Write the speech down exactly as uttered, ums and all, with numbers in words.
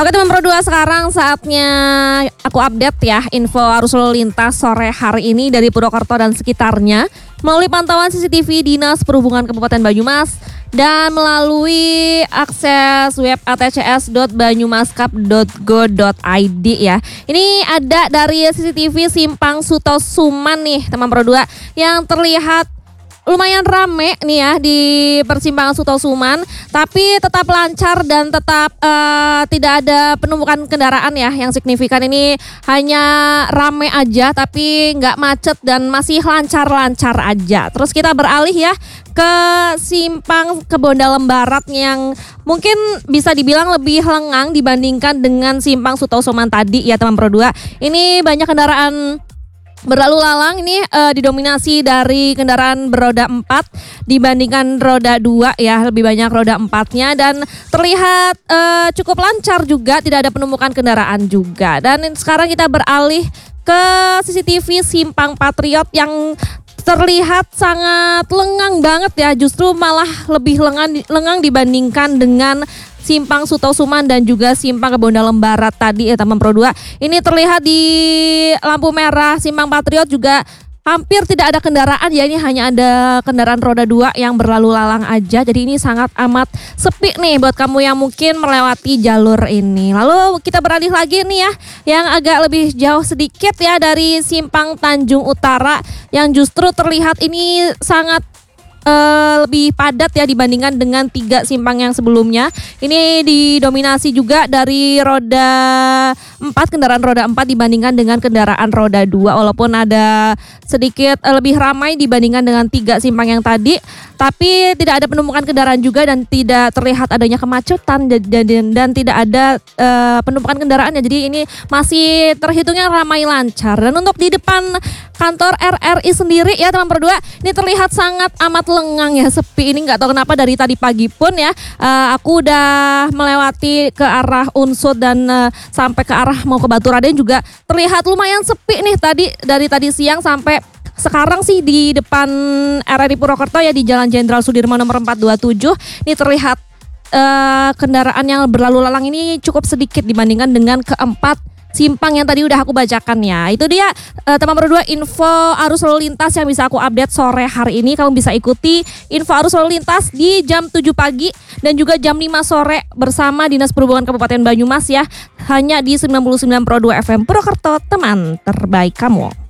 Oke teman Pro dua, sekarang saatnya aku update ya info arus lalu lintas sore hari ini dari Purwokerto dan sekitarnya melalui pantauan C C T V Dinas Perhubungan Kabupaten Banyumas dan melalui akses web a t c s dot banyumaskap dot go dot i d ya. Ini ada dari C C T V Simpang Sutosuman nih teman Pro dua yang terlihat lumayan rame nih ya di persimpangan Sutosuman, tapi tetap lancar dan tetap uh, tidak ada penumpukan kendaraan ya yang signifikan. Ini hanya rame aja tapi nggak macet dan masih lancar-lancar aja. Terus kita beralih ya ke simpang Kebondalam Barat yang mungkin bisa dibilang lebih lengang dibandingkan dengan simpang Sutosuman tadi ya teman Pro dua. Ini banyak kendaraan berlalu lalang, ini uh, didominasi dari kendaraan beroda empat dibandingkan roda dua ya, lebih banyak roda empatnya dan terlihat uh, cukup lancar juga, tidak ada penumpukan kendaraan juga. Dan sekarang kita beralih ke C C T V Simpang Patriot yang terlihat sangat lengang banget ya, justru malah lebih lengang, lengang dibandingkan dengan Simpang Sutosuman dan juga Simpang Kebondalam Barat tadi ya teman Pro dua. Ini terlihat di lampu merah Simpang Patriot juga hampir tidak ada kendaraan ya, ini hanya ada kendaraan roda dua yang berlalu lalang aja. Jadi ini sangat amat sepi nih buat kamu yang mungkin melewati jalur ini. Lalu kita beralih lagi nih ya yang agak lebih jauh sedikit ya dari Simpang Tanjung Utara yang justru terlihat ini sangat Uh, lebih padat ya dibandingkan dengan tiga simpang yang sebelumnya. Ini didominasi juga dari roda empat, kendaraan roda empat dibandingkan dengan kendaraan roda dua, walaupun ada sedikit uh, lebih ramai dibandingkan dengan tiga simpang yang tadi, tapi tidak ada penumpukan kendaraan juga dan tidak terlihat adanya kemacetan dan, dan, dan tidak ada uh, penumpukan kendaraan ya. Jadi ini masih terhitungnya ramai lancar. Dan untuk di depan kantor R R I sendiri ya teman Pro dua, ini terlihat sangat amat lengang ya, sepi. Ini nggak tahu kenapa dari tadi pagi pun ya uh, aku udah melewati ke arah Unsud dan uh, sampai ke arah mau ke Batu Raden juga terlihat lumayan sepi nih tadi, dari tadi siang sampai sekarang sih di depan R R I Purwokerto ya di Jalan Jenderal Sudirman nomor empat dua tujuh. Ini terlihat uh, kendaraan yang berlalu lalang ini cukup sedikit dibandingkan dengan keempat simpang yang tadi udah aku bacakan ya. Itu dia uh, teman Pro dua info arus lalu lintas yang bisa aku update sore hari ini. Kamu bisa ikuti info arus lalu lintas di jam tujuh pagi dan juga jam lima sore bersama Dinas Perhubungan Kabupaten Banyumas ya. Hanya di sembilan puluh sembilan Pro dua F M Purwokerto, teman terbaik kamu.